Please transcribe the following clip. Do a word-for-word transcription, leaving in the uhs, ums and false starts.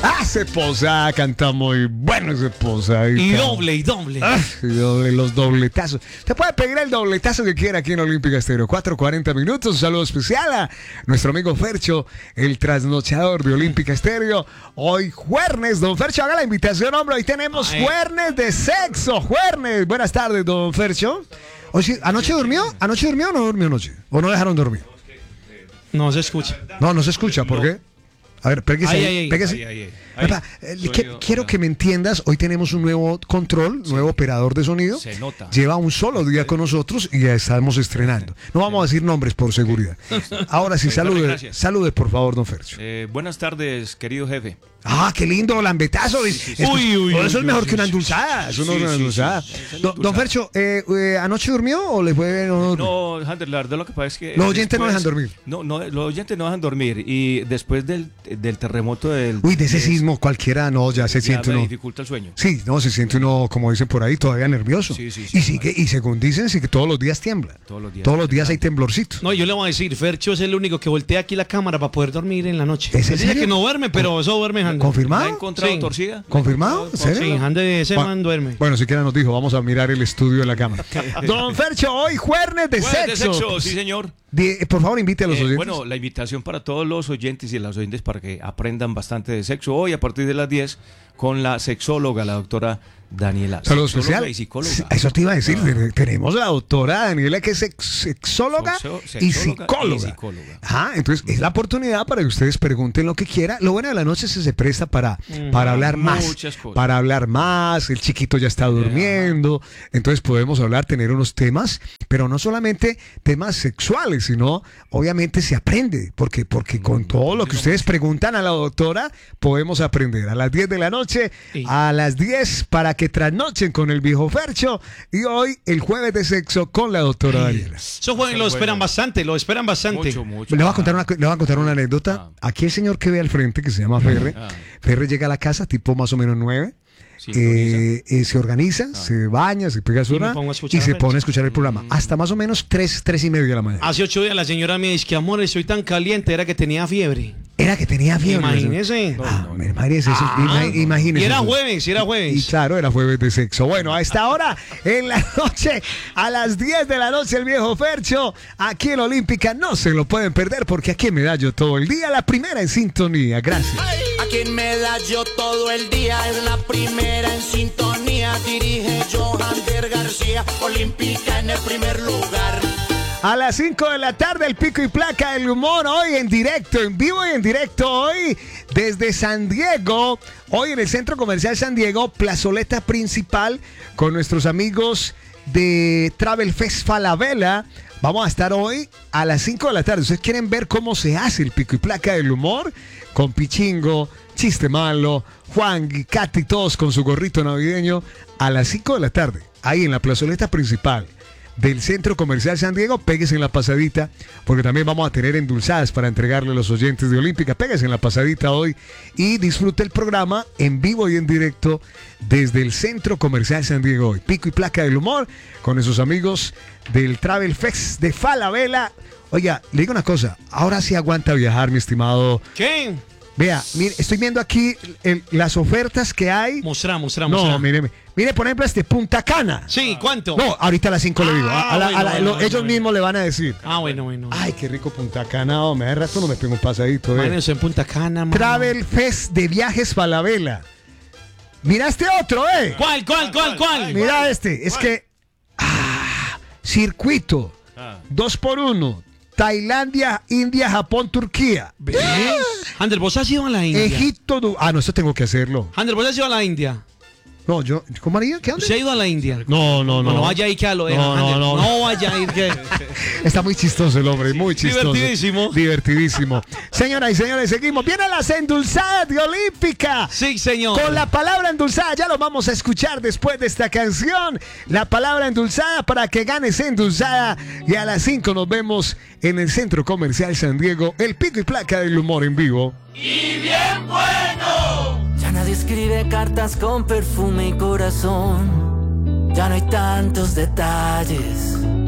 Ah, esa esposa canta muy bueno, esa esposa. Y Y doble, y doble. Ah, y doble, los dobletazos. Te puede pedir el dobletazo que quiera aquí en Olímpica Estéreo. cuatro cuarenta minutos. Un saludo especial a nuestro amigo Fercho, el trasnochador de Olímpica Estéreo. Hoy jueves, don Fercho, haga la invitación, hombre. Hoy tenemos jueves de sexo. Jueves. Buenas tardes, don Fercho. Oye, sí, ¿anoche durmió? ¿Anoche durmió o no durmió anoche? ¿O no dejaron dormir? No se escucha. No, no se escucha. ¿Por qué? A ver, pégase Ay, ahí, ay, ay. pégase. Ahí, ahí, ahí. Epa, Ahí. eh, que- Sonido, quiero ajá. que me entiendas, hoy tenemos un nuevo control, nuevo operador de sonido. Se nota. Lleva un solo día con nosotros y ya estamos estrenando. No vamos a decir nombres por seguridad. Ahora sí, Pues, salude, gracias. salude por favor, don Fercho. Eh, buenas tardes, querido jefe. Ah, qué lindo, lambetazo. Es- sí, es- sí. Uy, uy, eso es uy, mejor uy, que una uy, endulzada. Eso no es Sí, una sí, endulzada. sí, sí, es Don, don endulzada. Fercho, eh, eh, ¿anoche durmió o le fue? No, durmió? No, Hunter, la verdad lo que pasa es que... Los oyentes no después- dejan dormir. No, no, los oyentes no dejan dormir. Y después del, del terremoto del... Uy, de ese sismo cualquiera, no, ya se ya siente me uno. dificulta el sueño. Sí, no, se siente uno, como dicen por ahí, todavía nervioso. Sí, sí, sí, y sigue, y según dicen, sí que todos los días tiembla. Todos los días. Todos los días hay temblorcito. No, yo le voy a decir, Fercho es el único que voltea aquí la cámara para poder dormir en la noche. ¿Es en Él dice serio? que no duerme, pero eso duerme, Hander. ¿La ha ¿Confirmado? encontrado Sí. torcida? ¿Confirmado? ¿En serio? Sí, Hander, ese Bueno, man duerme. Bueno, siquiera nos dijo, vamos a mirar el estudio en la cámara. Don Fercho, hoy jueves de Jueves de sexo. sexo, sí señor. Di- eh, por favor, invite a los Eh, oyentes. bueno, la invitación para todos los oyentes y las oyentes para que aprendan bastante de sexo hoy a partir de las diez con la sexóloga, la doctora Daniela. Saludo Sexóloga especial. y psicóloga. Sí, eso te iba a decir. te- Tenemos a la doctora Daniela, que es sex- sexóloga, Sexo- y, sexóloga psicóloga. y psicóloga. Ah, entonces es la oportunidad para que ustedes pregunten lo que quieran. Lo bueno de la noche es que se presta para, para hablar más. Muchas cosas. Para hablar más. El chiquito ya está durmiendo. Entonces podemos hablar, tener unos temas, pero no solamente temas sexuales, sino obviamente se aprende. Porque, porque con todo lo que ustedes preguntan a la doctora, podemos aprender. A las diez de la noche, Sí. a las diez para que trasnochen con el viejo Fercho. Y hoy el jueves de sexo con la doctora Daniela. Esos jóvenes lo esperan bastante, lo esperan bastante. Mucho, mucho. Le voy a contar una, le voy a contar una anécdota. Ah. Aquí el señor que ve al frente, que se llama Ferre, Ah. Ferre llega a la casa tipo más o menos nueve. Eh, eh, se organiza, se baña, se pega su Y me hora pongo a escuchar y se a Fercho. pone a escuchar el programa. Hasta más o menos tres, tres y media de la mañana. Hace ocho días la señora me dice que, amor, estoy tan caliente, era que tenía fiebre. Era que tenía fiebre. Imagínese. Ah, imagínese eso. ima- imagínese Y era eso. jueves, y era Y jueves. claro, era jueves de sexo. Bueno, a esta hora, en la noche, a las diez de la noche, el viejo Fercho, aquí en Olímpica, no se lo pueden perder porque aquí me da yo todo el día, la primera en sintonía. Gracias. Aquí en Medallo todo el día es la primera en sintonía. Dirige Johander García, Olímpica en el primer lugar. A las cinco de la tarde, el pico y placa del humor, hoy en directo, en vivo y en directo, hoy desde San Diego, hoy en el Centro Comercial San Diego, plazoleta principal, con nuestros amigos de Travel Fest Falabella. Vamos a estar hoy a las cinco de la tarde. ¿Ustedes quieren ver cómo se hace el pico y placa del humor? Con Pichingo, Chiste Malo, Juan y Katy, todos con su gorrito navideño, a las cinco de la tarde, ahí en la plazoleta principal del Centro Comercial San Diego. Péguese en la pasadita, porque también vamos a tener endulzadas para entregarle a los oyentes de Olímpica. Péguese en la pasadita hoy y disfrute el programa en vivo y en directo desde el Centro Comercial San Diego hoy. Pico y placa del humor con esos amigos del Travel Fest de Falabella. Oiga, le digo una cosa, ahora sí aguanta viajar, mi estimado. ¿Qué? Vea, mire, estoy viendo aquí el- las ofertas que hay. Mostra, mostra, mostra. No, mire, mire, por ejemplo, este Punta Cana. Sí, ¿cuánto? No, ahorita a las cinco le digo. A- a la- bueno, a la- bueno, lo- bueno, ellos bueno. mismos le van a decir. Ah, bueno, bueno. Ay, qué rico Punta Cana, hombre. Hace rato no me pego un pasadito. eh. Imagínense en Punta Cana, mano. Travel Fest de Viajes Falabella. Mira este otro, ¿eh? ¿Cuál, cuál, cuál, cuál? Mira este. Es que. Ah, circuito. Ah. Dos por uno. Tailandia, India, Japón, Turquía. ¿Ves? Ander, ¿vos has ido a la India? Egipto. Du- Ah, no, esto tengo que hacerlo. Ander, ¿vos has ido a la India? No, yo. ¿Cómo haría? ¿Qué onda? ¿Usted ha ido a la India? No, no, No, no vaya a ir que a lo deja, No, no, Ander. no, No, no. vaya a ir que... Está muy chistoso el hombre, muy chistoso. Divertidísimo. Divertidísimo. Señoras y señores, seguimos. Vienen las endulzadas de Olímpica. Sí, señor. Con la palabra endulzada, ya lo vamos a escuchar después de esta canción. La palabra endulzada para que ganes endulzada. Y a las cinco nos vemos en el Centro Comercial San Diego. El pico y placa del humor en vivo. Ya nadie escribe cartas con perfume y corazón. Ya no hay tantos detalles.